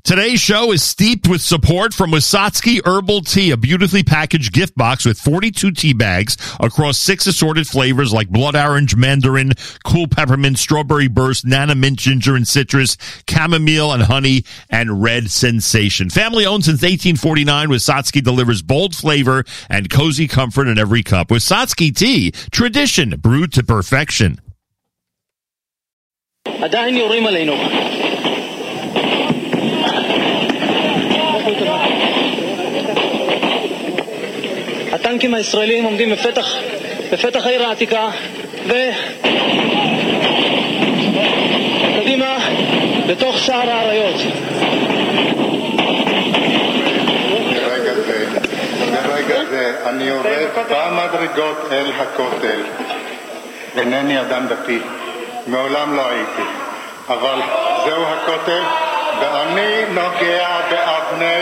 Today's show is steeped with support from Wisatski Herbal Tea, a beautifully packaged gift box with 42 tea bags across 6 assorted flavors like blood orange, mandarin, cool peppermint, strawberry burst, nana mint, ginger and citrus, chamomile and honey, and red sensation. Family owned since 1849, Wisatski delivers bold flavor and cozy comfort in every cup. Wisatski Tea, tradition brewed to perfection. עדיין יורים עלינו. הטנקים הישראלים עומדים בפתח העיר העתיקה וקדימה בתוך שער האריות. ברגע זה אני יורד במדרגות אל הכותל. אינני אדם דתי, מעולם לא הייתי, אבל זהו הכותל ואני נוגע באבני